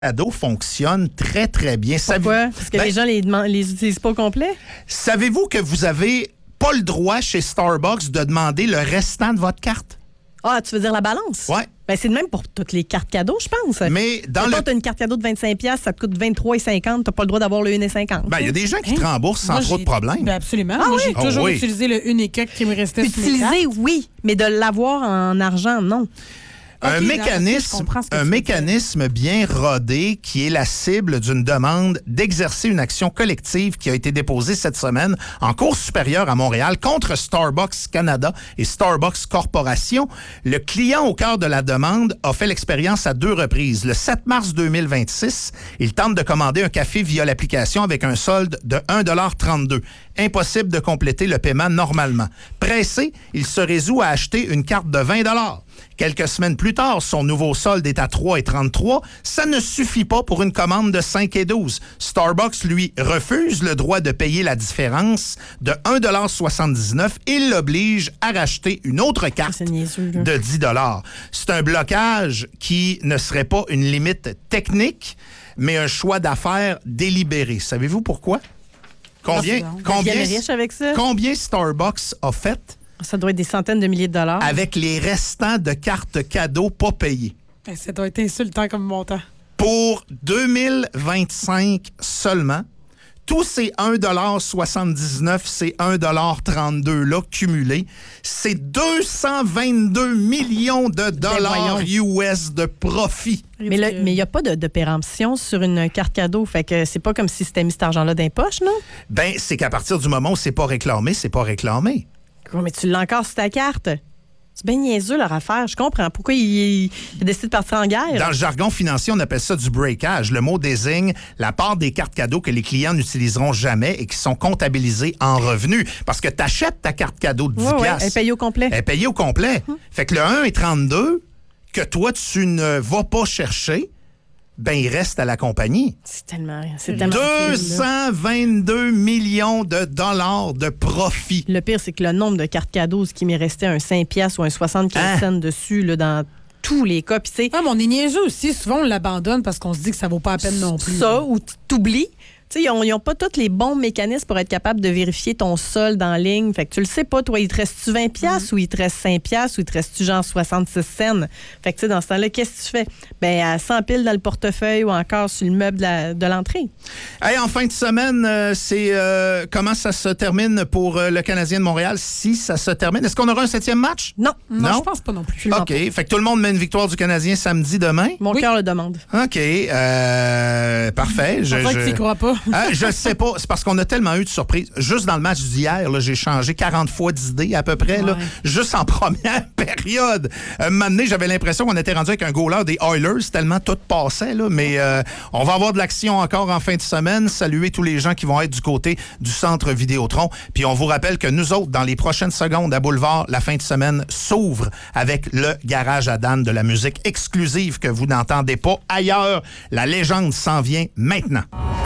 cadeaux fonctionne très, très bien. Pourquoi? Parce que les gens les utilisent pas au complet? Savez-vous que vous avez pas le droit chez Starbucks de demander le restant de votre carte? Ah, tu veux dire la balance? Oui. Ben, c'est de même pour toutes les cartes cadeaux, je pense. Mais dans Quand tu as une carte cadeau de 25$, ça te coûte 23,50$, tu n'as pas le droit d'avoir le 1,50$. Ben, il y a des gens qui te remboursent sans trop de problème. Ben absolument. Moi, j'ai toujours utilisé le unique qui me restait sur mes cartes. Utiliser, oui, mais de l'avoir en argent, non. Un mécanisme bien rodé qui est la cible d'une demande d'exercer une action collective qui a été déposée cette semaine en Cour supérieure à Montréal contre Starbucks Canada et Starbucks Corporation. Le client au cœur de la demande a fait l'expérience à 2 reprises. Le 7 mars 2026, il tente de commander un café via l'application avec un solde de 1,32 $. Impossible de compléter le paiement normalement. Pressé, il se résout à acheter une carte de 20 $. Quelques semaines plus tard, son nouveau solde est à 3,33 $. Ça ne suffit pas pour une commande de 5,12 $. Starbucks, lui, refuse le droit de payer la différence de 1,79 $ et l'oblige à racheter une autre carte de 10 $. C'est un blocage qui ne serait pas une limite technique, mais un choix d'affaires délibéré. Savez-vous pourquoi? Combien Starbucks a fait? Ça doit être des centaines de milliers de dollars. Avec les restants de cartes cadeaux pas payées. Ça doit être insultant comme montant. Pour 2025 seulement, tous ces 1,79 $, ces 1,32 $ là cumulés, c'est 222 millions de dollars US de profit. Mais il n'y a pas de péremption sur une carte cadeau. Fait que c'est pas comme si c'était mis cet argent-là dans les poches, non? Ben, c'est qu'à partir du moment où c'est pas réclamé, c'est pas réclamé. Mais tu l'as encore sur ta carte. C'est bien niaiseux leur affaire. Je comprends. Pourquoi il décide de partir en guerre? Dans le jargon financier, on appelle ça du breakage. Le mot désigne la part des cartes cadeaux que les clients n'utiliseront jamais et qui sont comptabilisées en revenus. Parce que tu achètes ta carte cadeau de 10 $. Elle est payée au complet. Elle est payée au complet. Fait que le 1,32 $ que toi, tu ne vas pas chercher, ben il reste à la compagnie. C'est tellement 222 millions de dollars de profit. Le pire, c'est que le nombre de cartes cadeaux, ce qui m'est resté un 5$ ou un 75 cents dessus, là, dans tous les cas. Puis, mais on est niaiseux aussi. Souvent, on l'abandonne parce qu'on se dit que ça vaut pas la peine non plus. Ça, ou t'oublies. Ils n'ont pas tous les bons mécanismes pour être capable de vérifier ton solde en ligne. Fait que tu le sais pas, toi, il te reste-tu 20$ ou il te reste 5$ ou il te reste-tu genre 66 cents? Fait que dans ce temps-là, qu'est-ce que tu fais? Ben, à 100 piles dans le portefeuille ou encore sur le meuble de l'entrée. Hey, en fin de semaine, c'est comment ça se termine pour le Canadien de Montréal? Si ça se termine, est-ce qu'on aura un 7e match? Non, je pense pas non plus. OK. Fait que tout le monde met une victoire du Canadien samedi demain? Mon cœur le demande. OK. Parfait. Je que tu y crois pas. Je ne sais pas. C'est parce qu'on a tellement eu de surprises. Juste dans le match d'hier, là, j'ai changé 40 fois d'idée à peu près. Là, juste en première période. Un moment donné, j'avais l'impression qu'on était rendu avec un goaler des Oilers tellement tout passait. Là, mais on va avoir de l'action encore en fin de semaine. Saluer tous les gens qui vont être du côté du centre Vidéotron. Puis on vous rappelle que nous autres, dans les prochaines secondes à Boulevard, la fin de semaine s'ouvre avec le Garage à Dan de la musique exclusive que vous n'entendez pas ailleurs. La légende s'en vient maintenant.